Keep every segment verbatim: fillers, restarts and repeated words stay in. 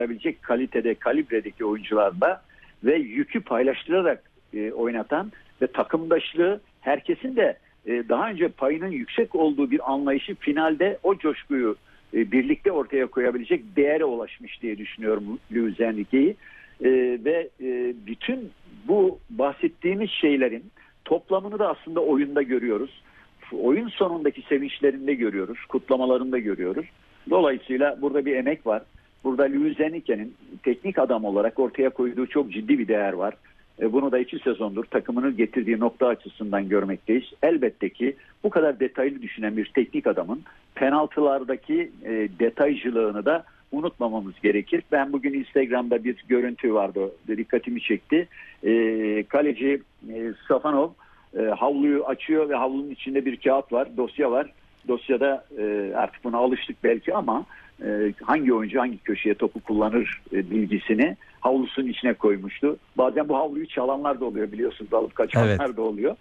yapabilecek kalitede, kalibredeki oyuncularla ve yükü paylaştırarak e, oynatan ve takımdaşlığı herkesin de e, daha önce payının yüksek olduğu bir anlayışı finalde o coşkuyu e, birlikte ortaya koyabilecek değere ulaşmış diye düşünüyorum Luis Enrique'yi. E, ve e, bütün bu bahsettiğimiz şeylerin toplamını da aslında oyunda görüyoruz. Oyun sonundaki sevinçlerinde görüyoruz, kutlamalarında görüyoruz. Dolayısıyla burada bir emek var. Burada Luis Enrique'nin teknik adam olarak ortaya koyduğu çok ciddi bir değer var. Bunu da iki sezondur takımını getirdiği nokta açısından görmekteyiz. Elbette ki bu kadar detaylı düşünen bir teknik adamın penaltılardaki e, detaycılığını da unutmamamız gerekir. Ben bugün Instagram'da bir görüntü vardı, dikkatimi çekti. E, kaleci e, Safanov e, havluyu açıyor ve havlunun içinde bir kağıt var, dosya var. Dosyada e, artık buna alıştık belki ama e, hangi oyuncu hangi köşeye topu kullanır e, bilgisini havlusunun içine koymuştu. Bazen bu havluyu çalanlar da oluyor, biliyorsunuz, alıp kaçanlar evet. da oluyor.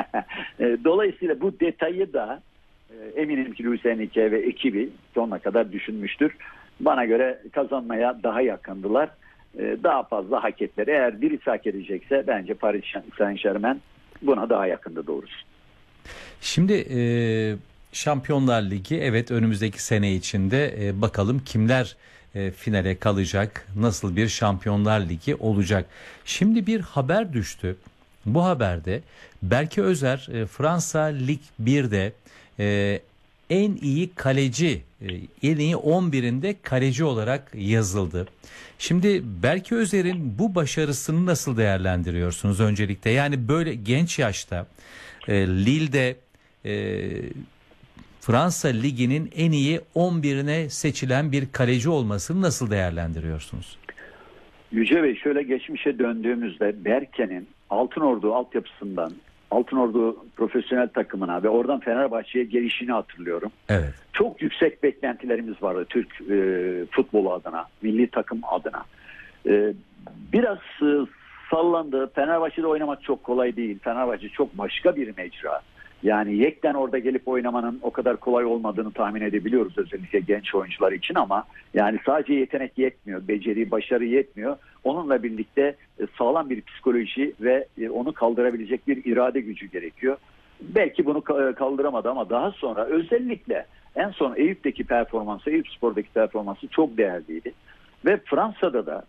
e, dolayısıyla bu detayı da e, eminim ki Luis Enrique ve ekibi sonuna kadar düşünmüştür. Bana göre kazanmaya daha yakındılar. E, daha fazla hak ettiler. Eğer birisi hak edecekse bence Paris Saint-Germain buna daha yakındı doğrusu. Şimdi e, Şampiyonlar Ligi evet önümüzdeki sene içinde e, bakalım kimler e, finale kalacak, nasıl bir Şampiyonlar Ligi olacak. Şimdi bir haber düştü. Bu haberde Berke Özer e, Fransa Lig bir'de e, en iyi kaleci, e, en iyi on birinde kaleci olarak yazıldı. Şimdi Berke Özer'in bu başarısını nasıl değerlendiriyorsunuz öncelikle? Yani böyle genç yaşta e, Lille'de e, Fransa Ligi'nin en iyi on birine seçilen bir kaleci olmasını nasıl değerlendiriyorsunuz? Yüce Bey, şöyle geçmişe döndüğümüzde Berke'nin Altınordu altyapısından Altınordu profesyonel takımına ve oradan Fenerbahçe'ye gelişini hatırlıyorum. Evet. Çok yüksek beklentilerimiz vardı Türk e, futbolu adına, milli takım adına. E, biraz e, sallandı. Fenerbahçe'de oynamak çok kolay değil. Fenerbahçe çok başka bir mecra. Yani yekten orada gelip oynamanın o kadar kolay olmadığını tahmin edebiliyoruz özellikle genç oyuncular için ama yani sadece yetenek yetmiyor, beceri, başarı yetmiyor. Onunla birlikte sağlam bir psikoloji ve onu kaldırabilecek bir irade gücü gerekiyor. Belki bunu kaldıramadı ama daha sonra özellikle en son Eyüp'teki performansı, Eyüpspor'daki performansı çok değerliydi. Ve Fransa'da da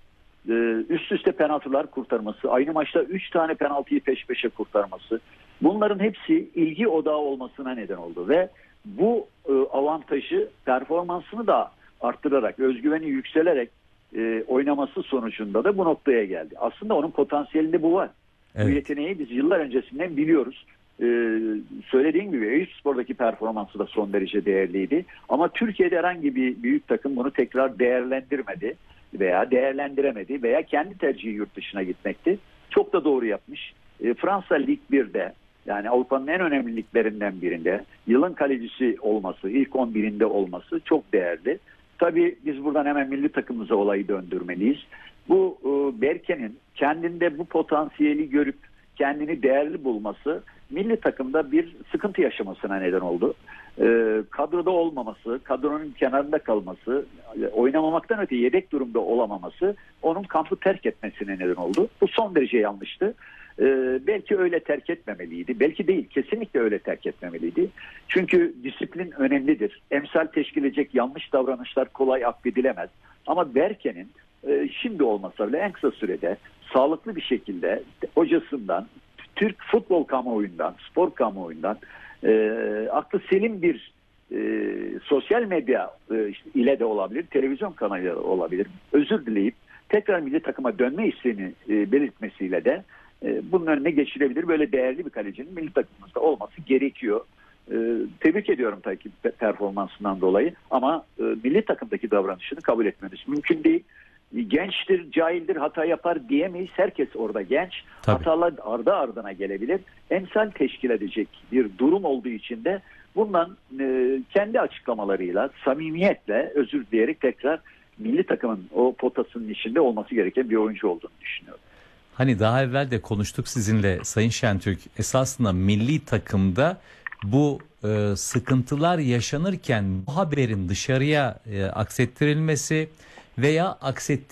üst üste penaltılar kurtarması, aynı maçta üç tane penaltıyı peş peşe kurtarması, bunların hepsi ilgi odağı olmasına neden oldu ve bu e, avantajı performansını da arttırarak, özgüveni yükselerek e, oynaması sonucunda da bu noktaya geldi. Aslında onun potansiyelinde bu var. Evet. Bu yeteneği biz yıllar öncesinden biliyoruz. E, söylediğim gibi Eyüpspor'daki performansı da son derece değerliydi. Ama Türkiye'de herhangi bir büyük takım bunu tekrar değerlendirmedi veya değerlendiremedi veya kendi tercihi yurt dışına gitmekti. Çok da doğru yapmış. E, Fransa Lig bir'de, yani Avrupa'nın en önemli liglerinden birinde yılın kalecisi olması, ilk on birinde olması çok değerli. Tabii biz buradan hemen milli takımımıza olayı döndürmeliyiz. Bu e, Berke'nin kendinde bu potansiyeli görüp kendini değerli bulması milli takımda bir sıkıntı yaşamasına neden oldu. E, kadroda olmaması, kadronun kenarında kalması, oynamamaktan öte yedek durumda olamaması onun kampı terk etmesine neden oldu. Bu son derece yanlıştı. Ee, belki öyle terk etmemeliydi. Belki değil, kesinlikle öyle terk etmemeliydi. Çünkü disiplin önemlidir. Emsal teşkil edecek yanlış davranışlar kolay affedilemez. Ama Berke'nin e, şimdi olmasa bile en kısa sürede sağlıklı bir şekilde hocasından, Türk futbol kamuoyundan, spor kamuoyundan e, aklı selim bir e, sosyal medya e, işte, ile de olabilir, televizyon kanalıyla da olabilir. Özür dileyip tekrar milli takıma dönme isteğini e, belirtmesiyle de bunun önüne geçilebilir. Böyle değerli bir kalecinin milli takımımızda olması gerekiyor. Ee, tebrik ediyorum tabii ki performansından dolayı ama e, milli takımdaki davranışını kabul etmemiz mümkün değil. Gençtir, cahildir, hata yapar diyemeyiz. Herkes orada genç. Tabii. Hatalar ardı ardına gelebilir. Emsal teşkil edecek bir durum olduğu için de bundan e, kendi açıklamalarıyla, samimiyetle özür dileyerek tekrar milli takımın o potasının içinde olması gereken bir oyuncu olduğunu düşünüyorum. Hani daha evvel de konuştuk sizinle Sayın Şentürk, esasında milli takımda bu e, sıkıntılar yaşanırken bu haberin dışarıya e, aksettirilmesi veya aksettirilmesi